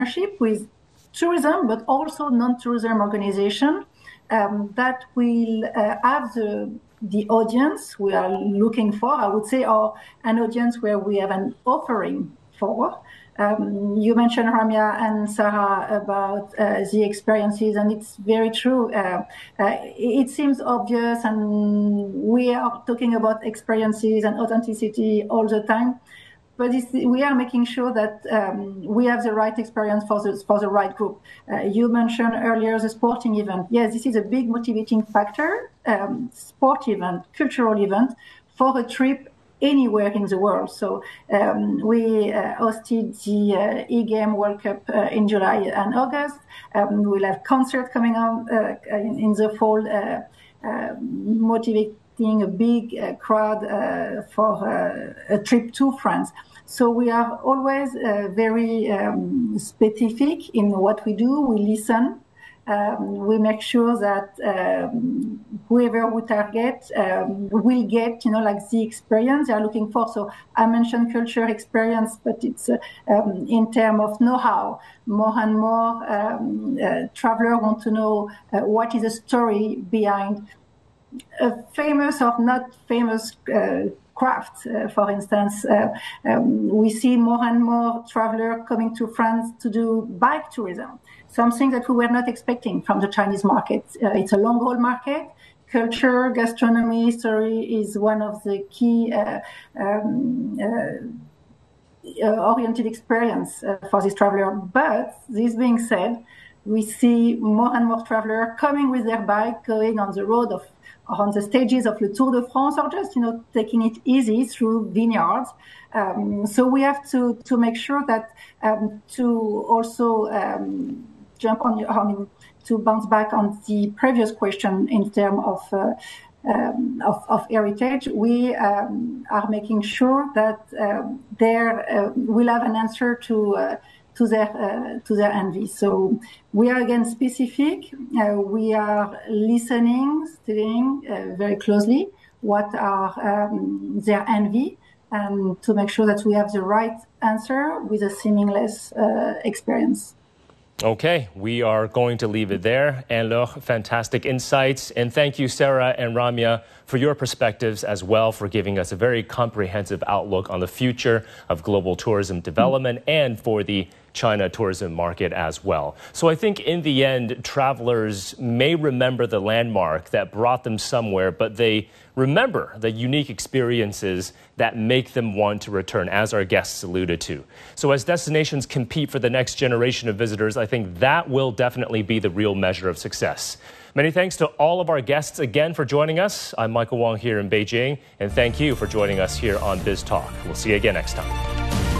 partnership with tourism, but also non-tourism organization that will have the audience we are looking for, I would say, or an audience where we have an offering for. You mentioned, Ramya and Sarah, about the experiences, and it's very true. It seems obvious, and we are talking about experiences and authenticity all the time. But we are making sure that we have the right experience for the right group. You mentioned earlier the sporting event. Yes, this is a big motivating factor, sport event, cultural event, for a trip anywhere in the world. So we hosted the E-Game World Cup in July and August. We'll have concert coming on in the fall, motivating a big crowd for a trip to France. So we are always very specific in what we do. We listen. We make sure that whoever we target will get, like the experience they are looking for. So I mentioned culture experience, but it's in terms of know-how. More and more travelers want to know what is the story behind a famous or not famous craft. For instance, we see more and more travelers coming to France to do bike tourism, something that we were not expecting from the Chinese market. It's a long-haul market. Culture, gastronomy, history is one of the key oriented experience for this traveler. But this being said, we see more and more travelers coming with their bike, going on the road on the stages of the Tour de France, or just taking it easy through vineyards. So we have to make sure that to also to bounce back on the previous question in terms of heritage, we are making sure that we'll have an answer to their envy. So we are again specific. We are listening, studying very closely what are their envy, and to make sure that we have the right answer with a seamless experience. Okay, we are going to leave it there. Anne-Laure, fantastic insights. And thank you, Sarah and Ramya, for your perspectives as well, for giving us a very comprehensive outlook on the future of global tourism development and for the China tourism market as well. So I think in the end, travelers may remember the landmark that brought them somewhere, but they remember the unique experiences that make them want to return, as our guests alluded to. So as destinations compete for the next generation of visitors, I think that will definitely be the real measure of success. Many thanks to all of our guests again for joining us. I'm Michael Wong here in Beijing, and thank you for joining us here on Biz Talk. We'll see you again next time.